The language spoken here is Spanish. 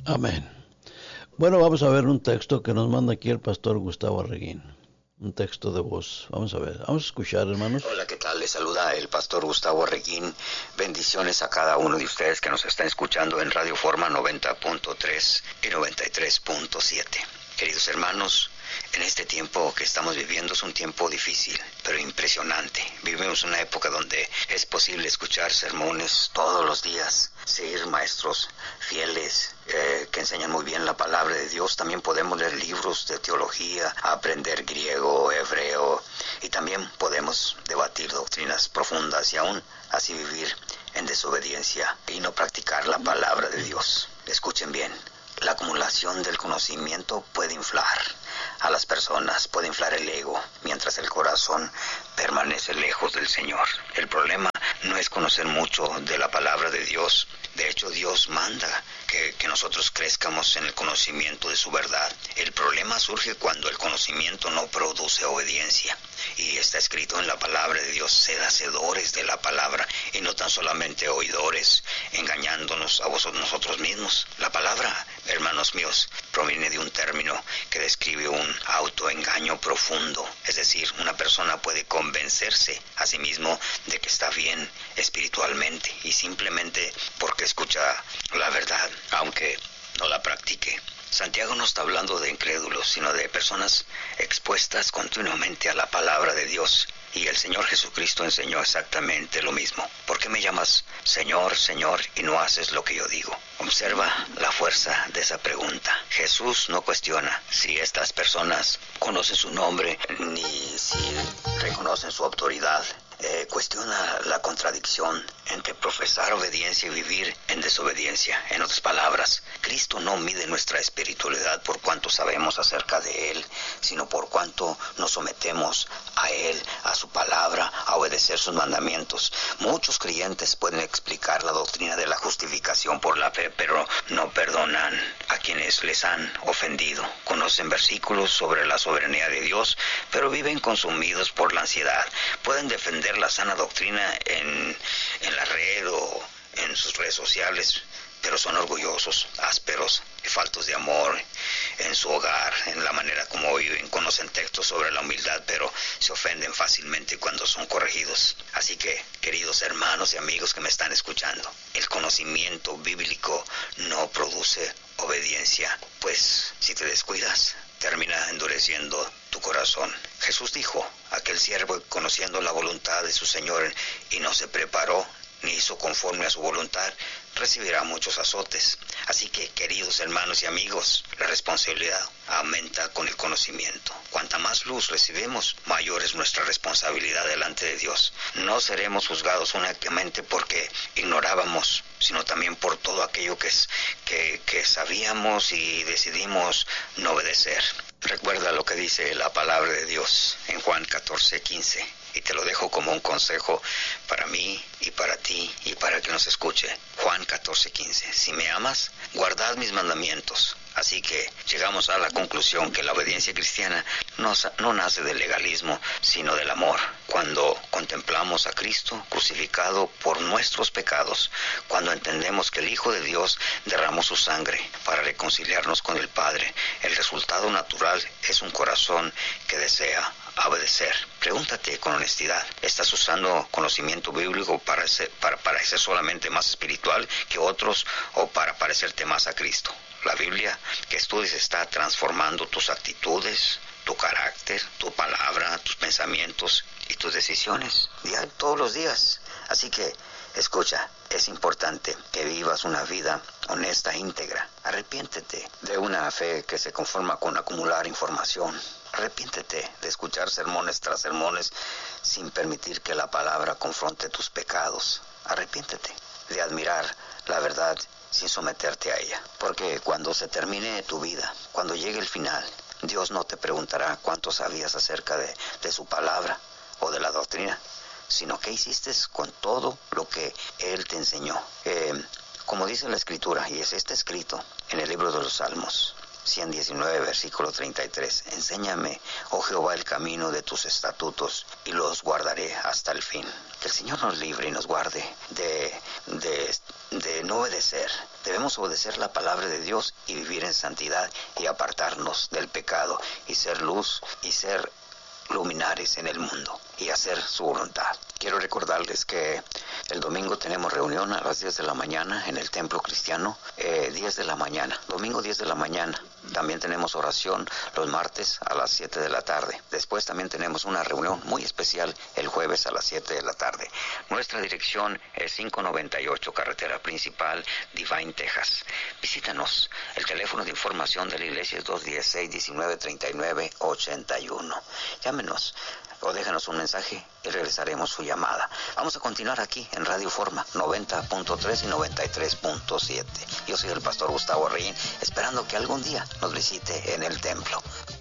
Amén. Bueno, vamos a ver un texto que nos manda aquí el pastor Gustavo Arreguín. Un texto de voz. Vamos a ver, vamos a escuchar, hermanos. Hola, ¿qué tal? Les saluda el pastor Gustavo Arreguín. Bendiciones a cada uno de ustedes que nos están escuchando en Radio Forma 90.3 y 93.7. Queridos hermanos, en este tiempo que estamos viviendo es un tiempo difícil, pero impresionante. Vivimos una época donde es posible escuchar sermones todos los días, seguir maestros fieles que enseñan muy bien la palabra de Dios. También podemos leer libros de teología, aprender griego, hebreo, y también podemos debatir doctrinas profundas y aún así vivir en desobediencia y no practicar la palabra de Dios. Escuchen bien. La acumulación del conocimiento puede inflar a las personas, puede inflar el ego, mientras el corazón permanece lejos del Señor. El problema no es conocer mucho de la palabra de Dios. De hecho, Dios manda que nosotros crezcamos en el conocimiento de su verdad. El problema surge cuando el conocimiento no produce obediencia. Y está escrito en la palabra de Dios: sed hacedores de la palabra y no tan solamente oidores, engañándonos a nosotros mismos. La palabra, hermanos míos, proviene de un término que describe un autoengaño profundo. Es decir, una persona puede convencerse a sí mismo de que está bien espiritualmente y simplemente porque escucha la verdad, aunque no la practique. Santiago no está hablando de incrédulos, sino de personas expuestas continuamente a la palabra de Dios. Y el Señor Jesucristo enseñó exactamente lo mismo. ¿Por qué me llamas Señor, Señor, y no haces lo que yo digo? Observa la fuerza de esa pregunta. Jesús no cuestiona si estas personas conocen su nombre, ni si reconocen su autoridad. Cuestiona la contradicción entre profesar obediencia y vivir en desobediencia. En otras palabras, Cristo no mide nuestra espiritualidad por cuánto sabemos acerca de Él, sino por cuánto nos sometemos a Él, a su palabra, a obedecer sus mandamientos. Muchos creyentes pueden explicar la doctrina de la justificación por la fe, pero no perdonan a quienes les han ofendido. Conocen versículos sobre la soberanía de Dios, pero viven consumidos por la ansiedad. Pueden defender la sana doctrina en la red o en sus redes sociales, pero son orgullosos, ásperos y faltos de amor en su hogar, en la manera como viven. Conocen textos sobre la humildad, pero se ofenden fácilmente cuando son corregidos. Así que, queridos hermanos y amigos que me están escuchando, el conocimiento bíblico no produce obediencia, pues si te descuidas, termina endureciendo tu corazón. Jesús dijo: aquel siervo, conociendo la voluntad de su Señor y no se preparó ni hizo conforme a su voluntad, recibirá muchos azotes. Así que, queridos hermanos y amigos, la responsabilidad aumenta con el conocimiento. Cuanta más luz recibimos, mayor es nuestra responsabilidad delante de Dios. No seremos juzgados únicamente porque ignorábamos, sino también por todo aquello que sabíamos y decidimos no obedecer. Recuerda lo que dice la palabra de Dios en Juan 14:15. Y te lo dejo como un consejo para mí y para ti y para que nos escuche. Juan 14:15. Si me amas, guardad mis mandamientos. Así que llegamos a la conclusión que la obediencia cristiana no nace del legalismo, sino del amor. Cuando contemplamos a Cristo crucificado por nuestros pecados, cuando entendemos que el Hijo de Dios derramó su sangre para reconciliarnos con el Padre, el resultado natural es un corazón que desea obedecer. Pregúntate con honestidad: ¿estás usando conocimiento bíblico para parecer solamente más espiritual que otros o para parecerte más a Cristo? La Biblia que estudies está transformando tus actitudes, tu carácter, tu palabra, tus pensamientos y tus decisiones todos los días. Así que, escucha, es importante que vivas una vida honesta e íntegra. Arrepiéntete de una fe que se conforma con acumular información. Arrepiéntete de escuchar sermones tras sermones sin permitir que la palabra confronte tus pecados. Arrepiéntete de admirar la verdad sin someterte a ella. Porque cuando se termine tu vida, cuando llegue el final, Dios no te preguntará cuánto sabías acerca de su palabra o de la doctrina, sino qué hiciste con todo lo que Él te enseñó. Como dice la Escritura, y está escrito en el libro de los Salmos: 119, versículo 33. Enséñame, oh Jehová, el camino de tus estatutos, y los guardaré hasta el fin. Que el Señor nos libre y nos guarde de no obedecer. Debemos obedecer la palabra de Dios y vivir en santidad y apartarnos del pecado y ser luz y ser luminares en el mundo y hacer su voluntad. Quiero recordarles que el domingo tenemos reunión a las 10 de la mañana en el templo cristiano, 10 de la mañana, domingo 10 de la mañana. También tenemos oración los martes a las 7 de la tarde. Después también tenemos una reunión muy especial el jueves a las 7 de la tarde. Nuestra dirección es 598 Carretera Principal, Divine, Texas. Visítanos. El teléfono de información de la iglesia es 216-1939-81. Llámenos o déjanos un mensaje y regresaremos su llamada. Vamos a continuar aquí en Radio Forma 90.3 y 93.7. Yo soy el pastor Gustavo Arreguín, esperando que algún día nos visite en el templo.